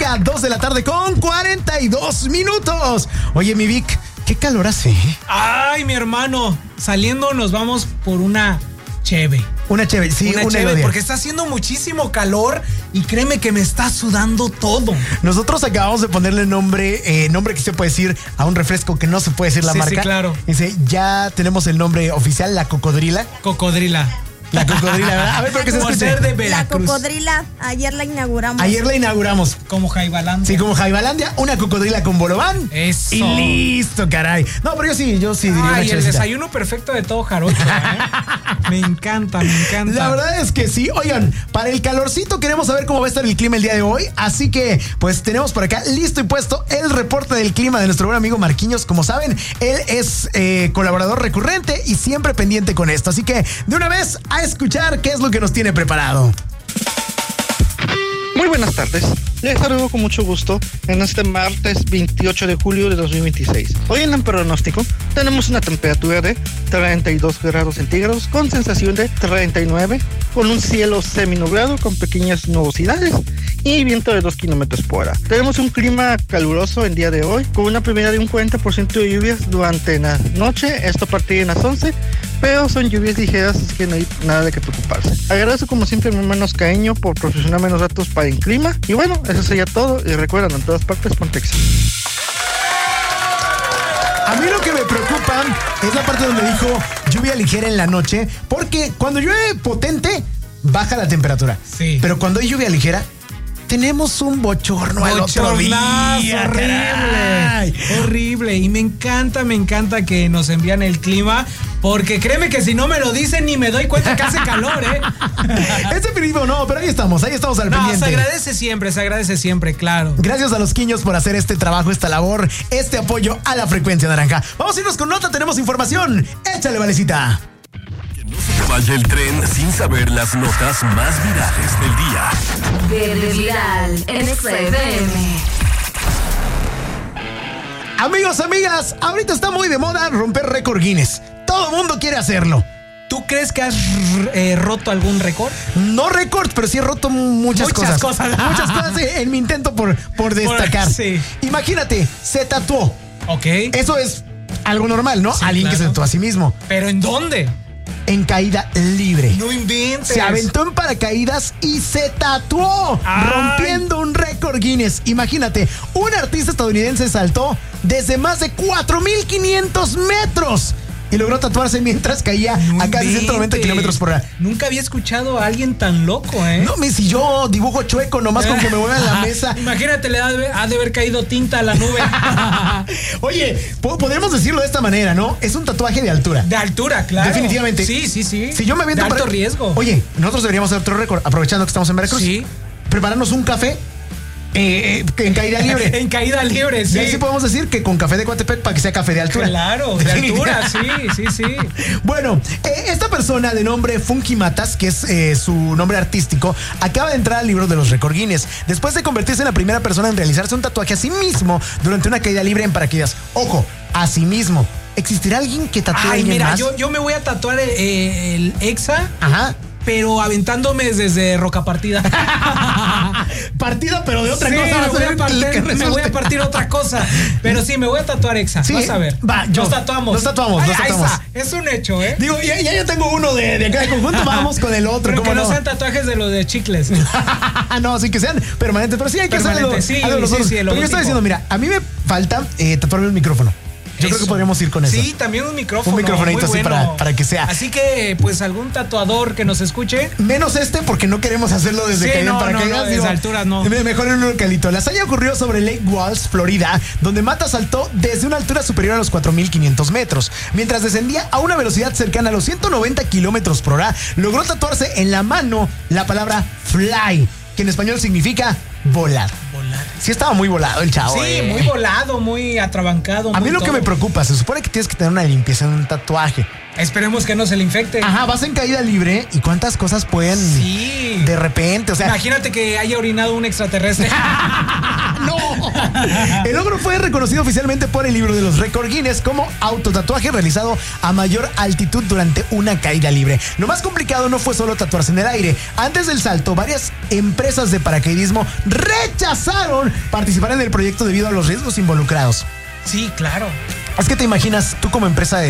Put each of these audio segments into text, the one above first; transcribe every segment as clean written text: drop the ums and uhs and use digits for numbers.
día, 2 de la tarde con 42 minutos. Oye, mi Vic, ¿qué calor hace? Ay, mi hermano, saliendo nos vamos por una cheve. Una cheve, sí, una cheve, porque está haciendo muchísimo calor y créeme que me está sudando todo. Nosotros acabamos de ponerle nombre que se puede decir a un refresco que no se puede decir la marca. Sí, claro. Dice, ya tenemos el nombre oficial, la Cocodrila. Cocodrila. La Cocodrila, ¿verdad? A ver, ¿por qué se escucha? De Veracruz. La Cocodrila, ayer la inauguramos. Ayer la inauguramos. Como Jaibalandia. Sí, como Jaibalandia, una cocodrila con bolobán. Eso. Y listo, caray. No, pero yo sí diría una Ay, el chevecita. desayuno perfecto de todo jarocho, ¿eh? Me encanta, me encanta. La verdad es que sí. Oigan, para el calorcito queremos saber cómo va a estar el clima el día de hoy. Así que, pues, tenemos por acá listo y puesto el reporte del clima de nuestro buen amigo Marquinhos. Como saben, él es colaborador recurrente y siempre pendiente con esto. Así que, de una vez, a escuchar qué es lo que nos tiene preparado. Muy buenas tardes, les saludo con mucho gusto en este martes 28 de julio de 2026. Hoy en el pronóstico tenemos una temperatura de 32 grados centígrados con sensación de 39, con un cielo seminublado con pequeñas nubosidades y viento de 2 kilómetros por hora. Tenemos un clima caluroso el día de hoy con una probabilidad de un 40% de lluvias durante la noche, esto a partir de las 11, pero son lluvias ligeras, así que no hay nada de que preocuparse. Agradezco como siempre a mi hermano Caeño por proporcionarme los datos para el clima. Y bueno, eso sería todo. Y recuerden, en todas partes, Pontex. A mí lo que me preocupa es la parte donde dijo lluvia ligera en la noche, porque cuando llueve potente, baja la temperatura. Sí. Pero cuando hay lluvia ligera, tenemos un bochorno al otro día. Horrible, horrible. Y me encanta que nos envían el clima, porque créeme que si no me lo dicen ni me doy cuenta que hace calor, ¿eh? Es definitivo, no, pero ahí estamos al pendiente. Se agradece siempre, claro. Gracias a los Quiños por hacer este trabajo, esta labor, este apoyo a la frecuencia naranja. Vamos a irnos con nota, tenemos información. Échale, Valecita. No se te vaya el tren sin saber las notas más virales del día. Verde Viral en XFM. Amigos, amigas, ahorita está muy de moda romper récord Guinness. Todo el mundo quiere hacerlo. ¿Tú crees que has roto algún récord? No récord, pero sí he roto muchas cosas. Muchas cosas en mi intento por destacar. Sí. Imagínate, se tatuó. Ok. Eso es algo normal, ¿no? Sí, Alguien claro. que se tatuó a sí mismo. ¿Pero en dónde? En caída libre. No inventes. Se aventó en paracaídas y se tatuó, Ay. rompiendo un récord Guinness. Imagínate, un artista estadounidense saltó desde más de 4,500 metros y logró tatuarse mientras caía a casi 190 kilómetros por hora. Nunca había escuchado a alguien tan loco, ¿eh? No, si yo dibujo chueco nomás con que me mueva la mesa. Imagínate, le ha de haber caído tinta a la nube. Oye, podríamos decirlo de esta manera, ¿no? Es un tatuaje de altura. De altura, claro. Definitivamente. Sí. Si yo me aviento de alto riesgo. Oye, nosotros deberíamos hacer otro récord, aprovechando que estamos en Veracruz. Sí. Prepararnos un café en caída libre. En caída libre, sí. Y ahí sí podemos decir que con café de Coatepec para que sea café de altura. Claro, de altura, sí. Bueno, esta persona de nombre Funky Matas, que es su nombre artístico, acaba de entrar al libro de los récord Guinness después de convertirse en la primera persona en realizarse un tatuaje a sí mismo durante una caída libre en paracaídas. Ojo, a sí mismo. ¿Existirá alguien que tatúe a alguien más? Yo me voy a tatuar el Exa. Ajá. Pero aventándome desde Roca Partida. Partida, pero de otra cosa. Me voy a partir otra cosa. Pero sí, me voy a tatuar Exa. Sí, vas a ver. Nos tatuamos. Ahí está. Es un hecho, ¿eh? Digo, ya yo tengo uno de acá de conjunto. Vamos con el otro. Pero que no sean tatuajes de los de chicles. No, sí que sean permanentes. Pero sí hay que hacerlo. Sí, pero yo estoy diciendo, mira, a mí me falta tatuarme el micrófono. Yo creo que podríamos ir con eso. Sí, también un micrófono. Un microfonito así bueno. para que sea. Así que, pues, algún tatuador que nos escuche. Menos porque no queremos hacerlo desde que no, desde altura no. Mejor en un localito. La hazaña ocurrió sobre Lake Walls, Florida, donde Mata saltó desde una altura superior a los 4,500 metros. Mientras descendía a una velocidad cercana a los 190 kilómetros por hora, logró tatuarse en la mano la palabra fly, que en español significa volar. Sí estaba muy volado el chavo. Sí, muy volado, muy atrabancado. A mí lo que me preocupa, se supone que tienes que tener una limpieza en un tatuaje. Esperemos que no se le infecte. Ajá, vas en caída libre y cuántas cosas pueden Sí. de repente, o sea... Imagínate que haya orinado un extraterrestre. ¡No! El logro fue reconocido oficialmente por el libro de los récords Guinness como autotatuaje realizado a mayor altitud durante una caída libre. Lo más complicado no fue solo tatuarse en el aire. Antes del salto, varias empresas de paracaidismo rechazaron participar en el proyecto debido a los riesgos involucrados. Sí, claro. Es que te imaginas tú como empresa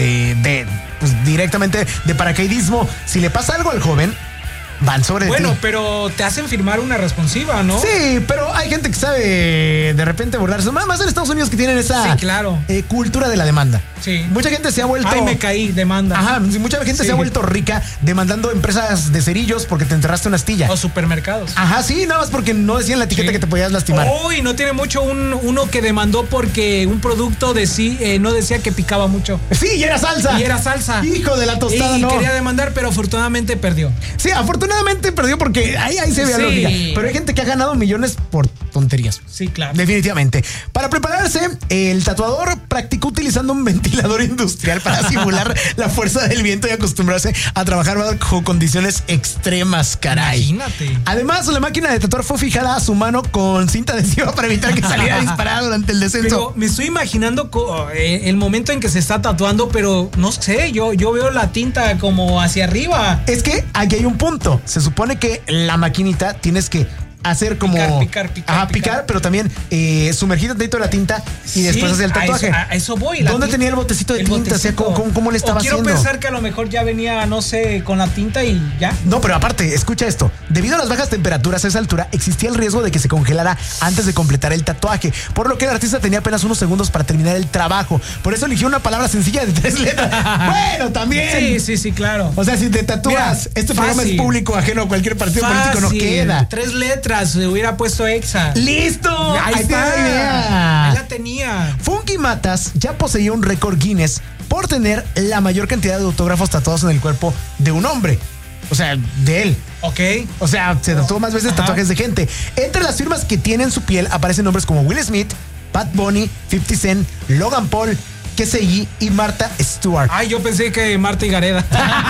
pues, directamente de paracaidismo, si le pasa algo al joven, van sobre Bueno, ti. pero te hacen firmar una responsiva, ¿no? Sí, pero hay gente que sabe de repente burlarse. Más en Estados Unidos que tienen esa Sí, claro. Cultura de la demanda. Sí. Mucha gente se ha vuelto... Ay, me caí, demanda. Ajá, mucha gente Sí. se ha vuelto rica demandando empresas de cerillos porque te enterraste una astilla. O supermercados. Ajá, sí, nada más porque no decían la etiqueta Sí. que te podías lastimar. Uy, no tiene mucho uno que demandó porque un producto no decía que picaba mucho. Sí, y era salsa. Y era salsa. Hijo de la tostada, y no. quería demandar, pero afortunadamente perdió. Sí, afortunadamente perdió porque ahí se ve Sí. lógica. Pero hay gente que ha ganado millones por tonterías. Sí, claro. Definitivamente. Para prepararse, el tatuador practicó utilizando un ventilador industrial para simular la fuerza del viento y acostumbrarse a trabajar bajo condiciones extremas, caray. Imagínate. Además, la máquina de tatuar fue fijada a su mano con cinta adhesiva para evitar que saliera disparada durante el descenso. Pero me estoy imaginando el momento en que se está tatuando, pero no sé, yo veo la tinta como hacia arriba. Es que aquí hay un punto. Se supone que la maquinita tienes que hacer como... picar, pero también sumergir dentro de la tinta y después hacer el tatuaje. A eso voy. ¿Dónde tenía el botecito de tinta? O sea, ¿cómo le estaba quiero haciendo? pensar que a lo mejor ya venía, no sé, con la tinta y ya. No, pero aparte, escucha esto. Debido a las bajas temperaturas a esa altura, existía el riesgo de que se congelara antes de completar el tatuaje, por lo que el artista tenía apenas unos segundos para terminar el trabajo. Por eso eligió una palabra sencilla de 3 letras. Bueno, también. Sí, claro. O sea, si te tatúas, este programa es público, ajeno a cualquier partido político, no queda. 3 letras, se hubiera puesto Exa. ¡Listo! Ahí está. Ahí la tenía. Funky Matas ya poseía un récord Guinness por tener la mayor cantidad de autógrafos tatuados en el cuerpo de un hombre. O sea, de él. Ok. O sea, se tatuó más veces tatuajes de gente. Entre las firmas que tiene en su piel aparecen nombres como Will Smith, Bad Bunny, 50 Cent, Logan Paul, KCI y Martha Stewart. Ay, yo pensé que Marta y Gareda.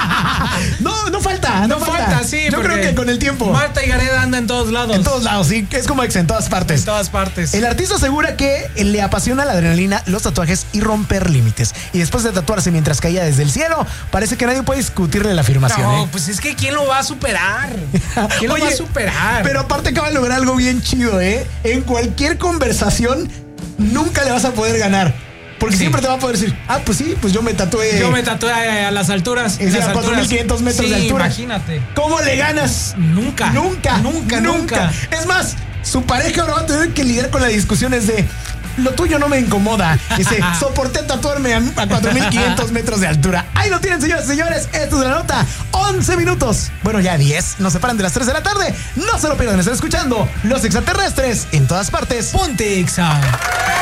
No falta. Sí. Yo creo que con el tiempo. Marta y Gareda anda en todos lados. En todos lados, sí. Es como ex en todas partes. En todas partes. El artista asegura que le apasiona la adrenalina, los tatuajes y romper límites. Y después de tatuarse mientras caía desde el cielo, parece que nadie puede discutirle la afirmación. No, pues es que ¿quién lo va a superar? ¿Quién lo va a superar? Pero aparte acaba de lograr algo bien chido, ¿eh? En cualquier conversación nunca le vas a poder ganar. Porque siempre te va a poder decir, pues sí, pues yo me tatué. Yo me tatué a las alturas. Es a 4.500 metros de altura. Imagínate. ¿Cómo le ganas? Nunca. Nunca. Es más, su pareja ahora va a tener que lidiar con las discusiones de lo tuyo no me incomoda. Dice, soporté tatuarme a 4.500 metros de altura. Ahí lo tienen, señoras y señores. Esto es la nota. 11 minutos. Bueno, ya 10. Nos separan de las 3 de la tarde. No se lo pierdan. Están escuchando Los Extraterrestres en todas partes. Ponte Exa.